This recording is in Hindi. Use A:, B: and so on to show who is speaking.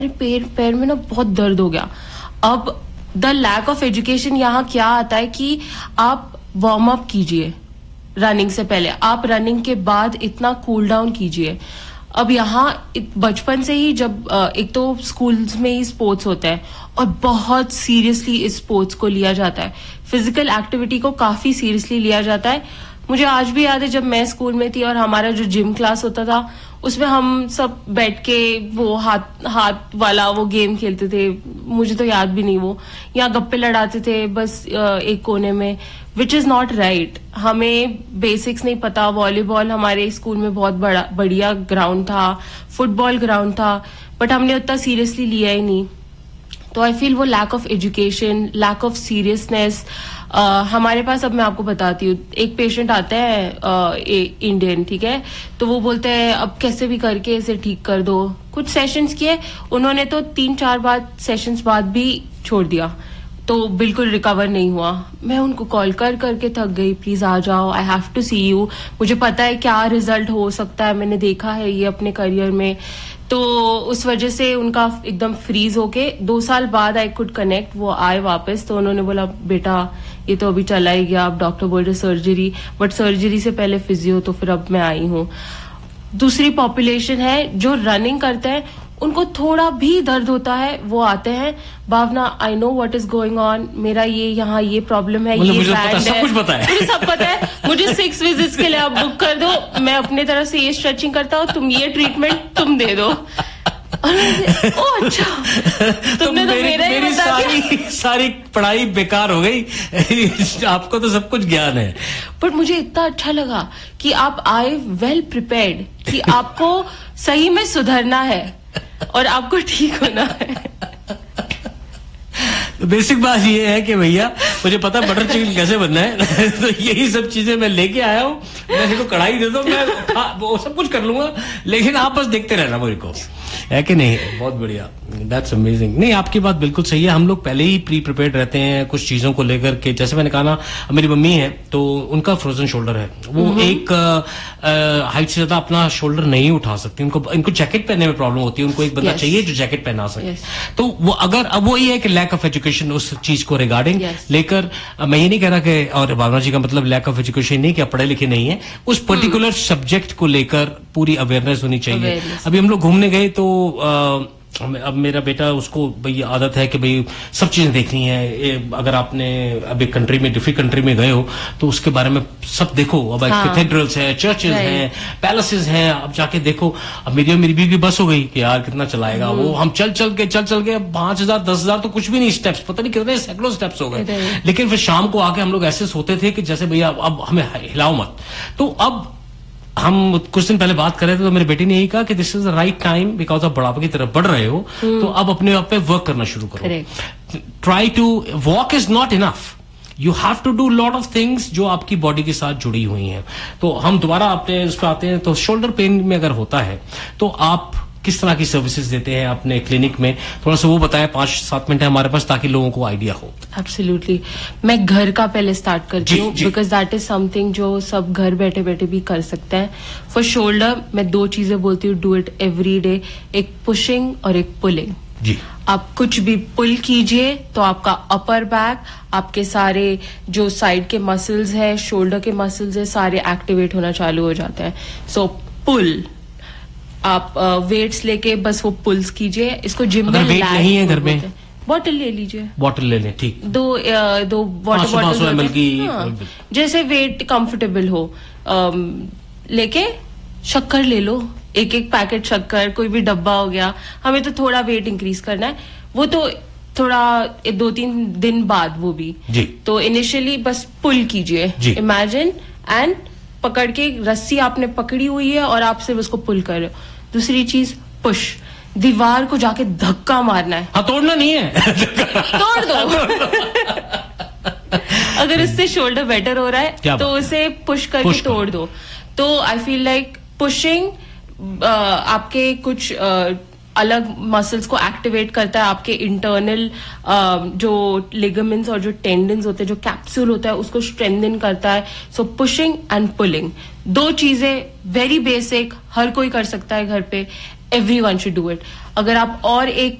A: पैर में ना बहुत दर्द हो गया। अब द लैक ऑफ एजुकेशन यहाँ क्या आता है कि आप वार्म अप कीजिए रनिंग से पहले, आप रनिंग के बाद इतना कूल डाउन कीजिए। अब यहाँ बचपन से ही जब एक तो स्कूल्स में ही स्पोर्ट्स होता है और बहुत सीरियसली इस स्पोर्ट्स को लिया जाता है, फिजिकल एक्टिविटी को काफी सीरियसली लिया जाता है। मुझे आज भी याद है जब मैं स्कूल में थी और हमारा जो जिम क्लास होता था उसमें हम सब बैठ के वो हाथ वाला वो गेम खेलते थे, मुझे तो याद भी नहीं वो, या गप्पे लड़ाते थे बस एक कोने में, विच इज नॉट राइट। हमें बेसिक्स नहीं पता। वॉलीबॉल हमारे स्कूल में बहुत बढ़िया ग्राउंड था, फुटबॉल ग्राउंड था, बट हमने उतना सीरियसली लिया ही नहीं। तो आई फील वो lack of education, lack of seriousness. हमारे पास, अब मैं आपको बताती हूँ, एक पेशेंट आता है इंडियन, ठीक है, तो वो बोलते हैं अब कैसे भी करके इसे ठीक कर दो। कुछ सेशंस किए उन्होंने तो 3-4 सेशंस बाद भी छोड़ दिया, तो बिल्कुल रिकवर नहीं हुआ। मैं उनको कॉल करके थक गई, प्लीज आ जाओ, I have to C you, मुझे पता है क्या रिजल्ट हो सकता है, मैंने देखा है ये अपने करियर में। तो उस वजह से उनका एकदम फ्रीज होके 2 साल बाद आई कुड कनेक्ट, वो आए वापस, तो उन्होंने बोला बेटा ये तो अभी चला ही गया, अब डॉक्टर बोल रहे सर्जरी, बट सर्जरी से पहले फिजियो, तो फिर अब मैं आई हूँ। दूसरी पॉपुलेशन है जो रनिंग करते हैं, उनको थोड़ा भी दर्द होता है वो आते हैं, भावना I know what is going on, मेरा ये यहाँ ये प्रॉब्लम है, ये
B: मुझे पता, सब कुछ पता है,
A: मुझे सब पता है, मुझे 6 विजिट्स के लिए आप बुक कर दो, मैं अपने तरफ से ये स्ट्रेचिंग करता हूँ, तुम ये ट्रीटमेंट तुम दे दो। ओह अच्छा, तुमने तो मेरा ही बता दिया।
B: सारी पढ़ाई बेकार हो गई। आपको तो सब कुछ ज्ञान है।
A: बट मुझे इतना अच्छा लगा कि आप आए वेल प्रिपेयर्ड, कि आपको सही में सुधरना है और आपको ठीक होना है।
B: बेसिक बात ये है कि भैया मुझे पता बटर चिकन कैसे बनना है, तो यही सब चीजें मैं लेके आया हूँ। मैं को कढ़ाई दे दो, मैं वो सब कुछ कर लूंगा, लेकिन आप बस देखते रहना मुझे को, है कि नहीं? बहुत बढ़िया, दैट्स अमेजिंग। नहीं, आपकी बात बिल्कुल सही है, हम लोग पहले ही प्री प्रिपेयर्ड रहते हैं कुछ चीजों को लेकर के। जैसे मैंने कहा ना, मेरी मम्मी है तो उनका फ्रोजन शोल्डर है, वो एक हाइट से ज्यादा अपना शोल्डर नहीं उठा सकती, इनको जैकेट पहनने में प्रॉब्लम होती है, उनको एक बंदा चाहिए जो जैकेट पहना सके। तो वो अगर अब वो ये है कि लैक ऑफ एजुकेशन उस चीज को रिगार्डिंग लेकर, मैं ये नहीं कह रहा कि, और भावना जी का मतलब लैक ऑफ एजुकेशन नहीं कि आप पढ़े लिखे नहीं है, उस पर्टिकुलर सब्जेक्ट को लेकर पूरी अवेयरनेस होनी चाहिए। अभी हम लोग घूमने गए तो अब मेरा बेटा, उसको भाई आदत है कि भाई सब चीजें देखनी है। अगर आपने अभी कंट्री में, डिफरेंट कंट्री में गए हो तो उसके बारे में सब देखो। अब कैथेड्रल्स है, चर्चेज हैं, पैलेसेस हैं, अब जाके देखो। अब मेरी बीवी की बस हो गई कि यार कितना चलाएगा वो, हम चल चल के 5,000 10,000 तो कुछ भी नहीं, स्टेप्स पता नहीं कितने सैकड़ों स्टेप्स हो गए। लेकिन फिर शाम को आके हम लोग ऐसे सोते थे कि जैसे भैया अब हमें हिलाओ मत। तो अब हम कुछ दिन पहले बात कर रहे थे तो मेरे बेटे ने यही कहा कि this is the right time, because आप बुढ़ापे की तरफ बढ़ रहे हो, तो अब अपने आप पे वर्क करना शुरू करो। Try to walk is not enough, you have to do lot of things जो आपकी बॉडी के साथ जुड़ी हुई हैं। तो हम दोबारा अपने उस पर आते हैं, तो शोल्डर पेन में अगर होता है तो आप किस तरह की सर्विसेज देते हैं अपने क्लिनिक में, थोड़ा सा वो बताएं। 5-7 मिनट है हमारे पास ताकि लोगों को आइडिया हो।
A: एब्सोल्युटली, मैं घर का पहले स्टार्ट करती हूँ, बिकॉज दैट इज समथिंग जो सब घर बैठे बैठे भी कर सकते हैं। फॉर शोल्डर मैं 2 चीजें बोलती हूँ, डू इट एवरी डे, एक पुशिंग और एक पुलिंग।
B: जी,
A: आप कुछ भी पुल कीजिए तो आपका अपर बैक, आपके सारे जो साइड के मसल्स है, शोल्डर के मसल्स है, सारे एक्टिवेट होना चालू हो जाते हैं। सो पुल, आप वेट्स लेके बस वो पुल्स कीजिए। इसको जिम में
B: वेट नहीं है घर में,
A: बॉटल ले लीजिए,
B: बॉटल ले लें, ठीक,
A: 2 वाटर बॉटल की, जैसे वेट कंफर्टेबल हो। लेके शक्कर ले लो, एक पैकेट शक्कर, कोई भी डब्बा हो गया। हमें तो थोड़ा वेट इंक्रीज करना है, वो तो थोड़ा 2-3 दिन बाद वो भी
B: जी।
A: तो इनिशियली बस पुल कीजिए, इमेजिन, एंड पकड़ के रस्सी आपने पकड़ी हुई है और आप सिर्फ उसको पुल कर रहे हो। दूसरी चीज पुश, दीवार को जाके धक्का मारना है।
B: हाँ, तोड़ना नहीं है,
A: तोड़ दो। अगर उससे शोल्डर बेटर हो रहा है तो उसे पुश करके तोड़ दो। तो आई फील लाइक पुशिंग आपके कुछ अलग मसल्स को एक्टिवेट करता है, आपके इंटरनल जो लिगामेंट्स और जो टेंडन्स होते हैं, जो कैप्सूल होता है, उसको स्ट्रेंथन करता है। सो पुशिंग एंड पुलिंग, 2 चीजें वेरी बेसिक, हर कोई कर सकता है घर पे। everyone should do it. अगर आप और एक